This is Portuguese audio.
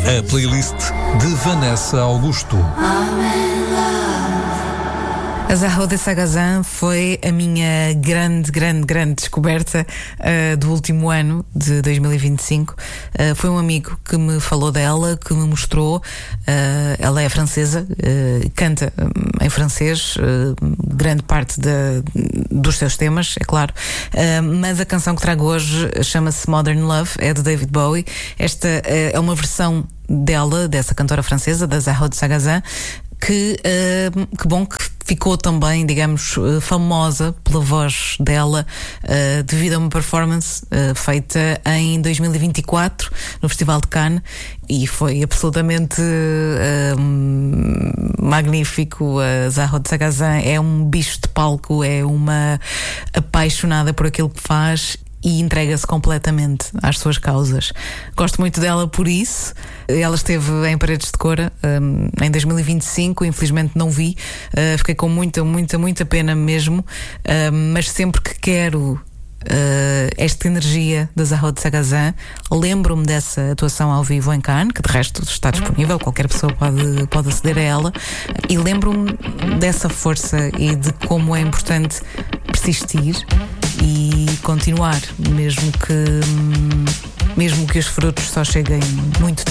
A playlist de Vanessa Augusto. A Zahra de Sagazan foi a minha grande descoberta do último ano de 2025. Foi um amigo que me falou dela, que me mostrou. Ela é francesa, canta em francês grande parte dos seus temas, é claro. Mas a canção que trago hoje chama-se Modern Love, é de David Bowie. Esta é uma versão dela, dessa cantora francesa, da Zahra de Sagazan, que bom que ficou também, digamos, famosa pela voz dela devido a uma performance feita em 2024 no Festival de Cannes, e foi absolutamente magnífico. A Zahra de Sagazan é um bicho de palco, é uma apaixonada por aquilo que faz e entrega-se completamente às suas causas. Gosto muito dela por isso. Ela esteve em Paredes de Cora em 2025, infelizmente não vi. Fiquei com muita pena mesmo, mas sempre que quero esta energia da Zahra de Sagazan, lembro-me dessa atuação ao vivo em Cannes, que de resto está disponível, qualquer pessoa pode aceder a ela, e lembro-me dessa força e de como é importante persistir e continuar, mesmo que os frutos só cheguem muito